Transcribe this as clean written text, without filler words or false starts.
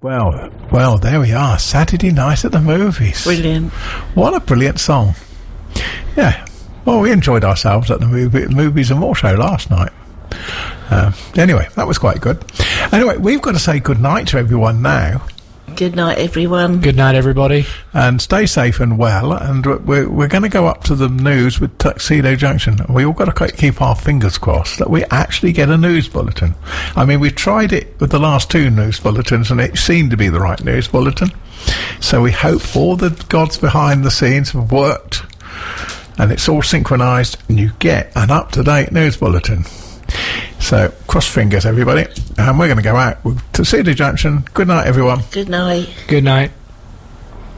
Well, there we are. Saturday Night at the Movies. Brilliant. What a brilliant song. Yeah. Well, we enjoyed ourselves at the movies and more show last night. Anyway, that was quite good. Anyway, we've got to say good night to everyone now. Good night, everyone. Good night, everybody. And stay safe and well. And we're going to go up to the news with Tuxedo Junction. We all got to keep our fingers crossed that we actually get a news bulletin. I mean, we've tried it with the last two news bulletins, and it seemed to be the right news bulletin. So we hope all the gods behind the scenes have worked, and it's all synchronised, and you get an up-to-date news bulletin. So, cross fingers, everybody. And we're going to go out with Tuxedo Junction. Good night, everyone. Good night. Good night.